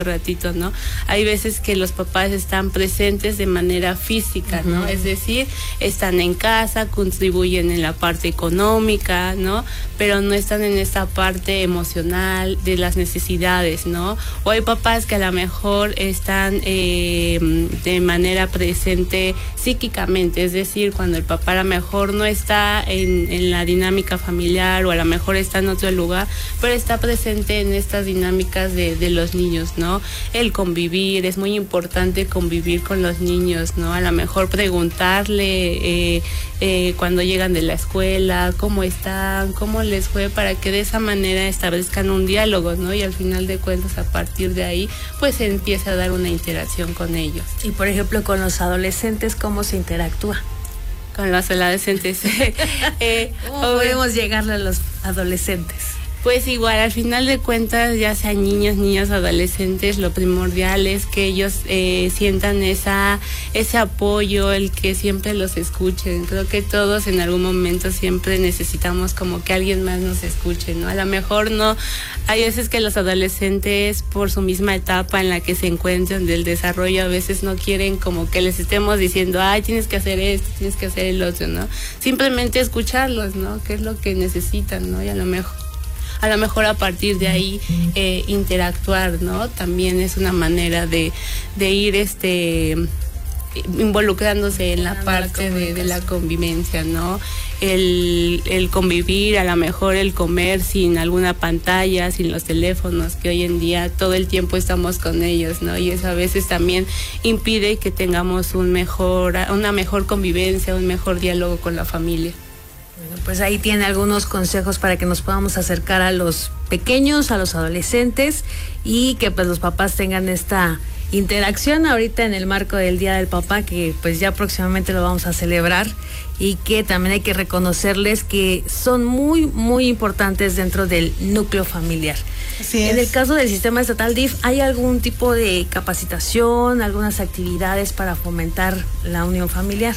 ratito, ¿no? Hay veces que los papás están presentes de manera física, ¿no? Es decir, están en casa, contribuyen en la parte económica, ¿no? Pero no están en esta parte emocional de las necesidades, ¿no? O hay papás que a lo mejor están de manera presente psíquicamente, es decir, cuando el papá a lo mejor no está en la dinámica familiar o a lo mejor está en otro lugar, pero está presente en estas dinámicas de los niños, ¿no? El convivir, es muy importante convivir con los niños, ¿no? A lo mejor preguntarle cuando llegan de la escuela, cómo están, cómo les fue, para que de esa manera establezcan un diálogo, ¿no? Y al final de cuentas, a partir de ahí, pues se empieza a dar una interacción con ellos. Y por ejemplo, con los adolescentes, ¿cómo se interactúa? Con los adolescentes. ¿Cómo podemos llegarle a los adolescentes? Pues igual, al final de cuentas, ya sean niños, niñas, adolescentes, lo primordial es que ellos sientan ese apoyo, el que siempre los escuchen. Creo que todos en algún momento siempre necesitamos como que alguien más nos escuche, ¿no? A lo mejor no, hay veces que los adolescentes, por su misma etapa en la que se encuentran del desarrollo, a veces no quieren como que les estemos diciendo, ay, tienes que hacer esto, tienes que hacer el otro, ¿no? Simplemente escucharlos, ¿no? ¿Qué es lo que necesitan, ¿no? Y a lo mejor a partir de ahí interactuar, ¿no? También es una manera de ir involucrándose en la parte de la convivencia, ¿no? El convivir, a lo mejor el comer sin alguna pantalla, sin los teléfonos, que hoy en día todo el tiempo estamos con ellos, ¿no? Y eso a veces también impide que tengamos una mejor convivencia, un mejor diálogo con la familia. Bueno, pues ahí tiene algunos consejos para que nos podamos acercar a los pequeños, a los adolescentes, y que pues los papás tengan esta interacción ahorita en el marco del Día del Papá, que pues ya próximamente lo vamos a celebrar, y que también hay que reconocerles que son muy, muy importantes dentro del núcleo familiar. Así es. En el caso del sistema estatal DIF, ¿hay algún tipo de capacitación, algunas actividades para fomentar la unión familiar?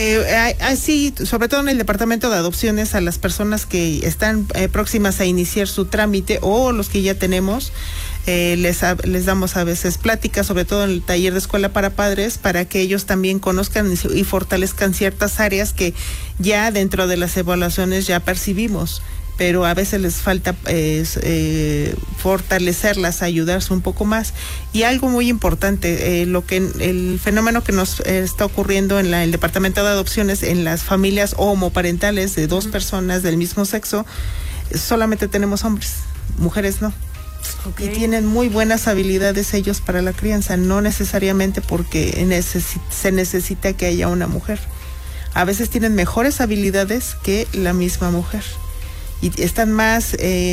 Sí, sobre todo en el departamento de adopciones, a las personas que están próximas a iniciar su trámite o los que ya tenemos, les damos a veces pláticas, sobre todo en el taller de escuela para padres, para que ellos también conozcan y fortalezcan ciertas áreas que ya dentro de las evaluaciones ya percibimos, pero a veces les falta fortalecerlas, ayudarse un poco más. Y algo muy importante, el fenómeno que nos está ocurriendo en el departamento de adopciones, en las familias homoparentales de dos personas del mismo sexo, solamente tenemos hombres, mujeres no. Okay. Y tienen muy buenas habilidades ellos para la crianza, no necesariamente porque se necesita que haya una mujer. A veces tienen mejores habilidades que la misma mujer. Y están más,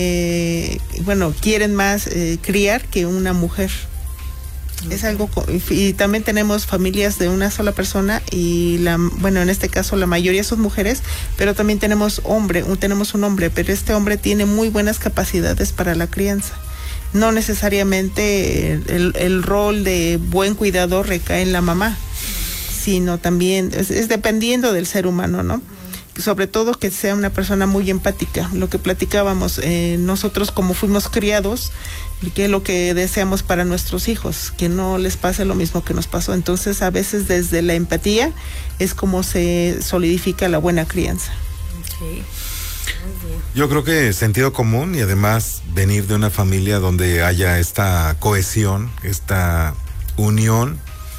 quieren más criar que una mujer. Okay. Es algo, y también tenemos familias de una sola persona y en este caso la mayoría son mujeres, pero también tenemos un hombre, pero este hombre tiene muy buenas capacidades para la crianza. No necesariamente el rol de buen cuidador recae en la mamá, sino también es dependiendo del ser humano, ¿no? Sobre todo que sea una persona muy empática, lo que platicábamos, nosotros como fuimos criados, que es lo que deseamos para nuestros hijos, que no les pase lo mismo que nos pasó. Entonces a veces desde la empatía es como se solidifica la buena crianza. Sí. Yo creo que sentido común y además venir de una familia donde haya esta cohesión, esta unión,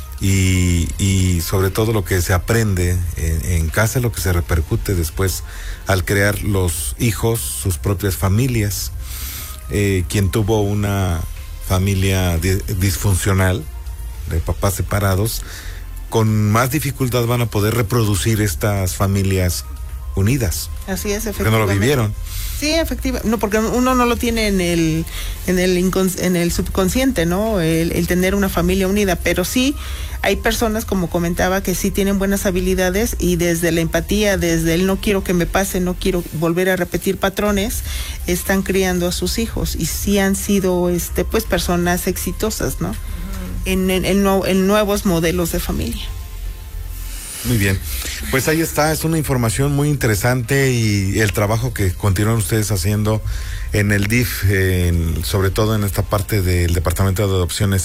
y sobre todo lo que se aprende en casa, lo que se repercute después al crear los hijos, sus propias familias. Quien tuvo una familia disfuncional, de papás separados, con más dificultad van a poder reproducir estas familias unidas. Así es, efectivamente. Porque no lo vivieron. Sí, efectivamente. No, porque uno no lo tiene en el subconsciente, ¿no? El tener una familia unida, pero sí hay personas, como comentaba, que sí tienen buenas habilidades y desde la empatía, desde el no quiero que me pase, no quiero volver a repetir patrones, están criando a sus hijos y sí han sido personas exitosas, ¿no? En nuevos modelos de familia. Muy bien, pues ahí está, es una información muy interesante y el trabajo que continúan ustedes haciendo en el DIF, sobre todo en esta parte del Departamento de Adopciones